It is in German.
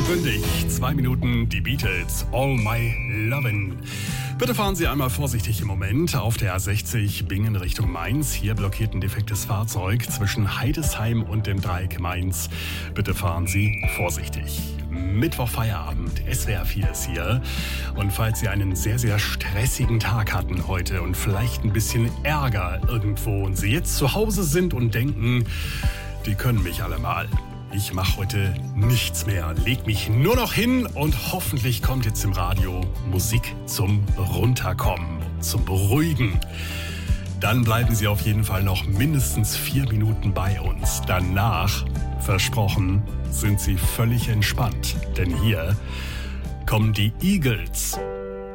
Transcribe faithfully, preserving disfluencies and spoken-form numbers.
bündig. Zwei Minuten die Beatles, All My Lovin'. Bitte fahren Sie einmal vorsichtig im Moment auf der A sechzig Bingen Richtung Mainz. Hier blockiert ein defektes Fahrzeug zwischen Heidesheim und dem Dreieck Mainz. Bitte fahren Sie vorsichtig. Mittwoch Feierabend, S W R vier ist hier. Und falls Sie einen sehr, sehr stressigen Tag hatten heute und vielleicht ein bisschen Ärger irgendwo und Sie jetzt zu Hause sind und denken, die können mich alle mal. Ich mache heute nichts mehr, leg mich nur noch hin und hoffentlich kommt jetzt im Radio Musik zum Runterkommen, zum Beruhigen. Dann bleiben Sie auf jeden Fall noch mindestens vier Minuten bei uns. Danach, versprochen, sind Sie völlig entspannt. Denn hier kommen die Eagles.